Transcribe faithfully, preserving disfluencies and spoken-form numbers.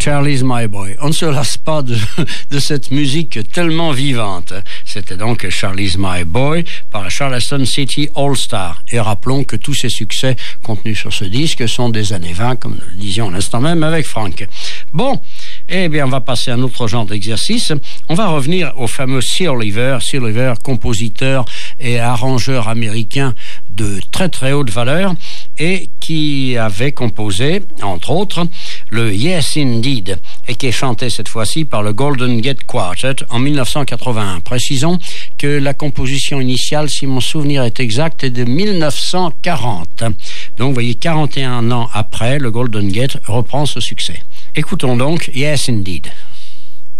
Charlie's My Boy. On ne se lasse pas de, de cette musique tellement vivante. C'était donc Charlie's My Boy par Charleston City All Star. Et rappelons que tous ces succès contenus sur ce disque sont des années vingt, comme nous le disions à l'instant même avec Frank. Bon, eh bien, on va passer à un autre genre d'exercice. On va revenir au fameux C. Oliver. C. Oliver, compositeur et arrangeur américain de très très haute valeur et qui avait composé, entre autres, le Yes Indeed et qui est chanté cette fois-ci par le Golden Gate Quartet en dix-neuf cent quatre-vingt-un. Précisons que la composition initiale, si mon souvenir est exact, est de dix-neuf cent quarante. Donc, vous voyez, quarante et un ans après, le Golden Gate reprend ce succès. Écoutons donc Yes Indeed.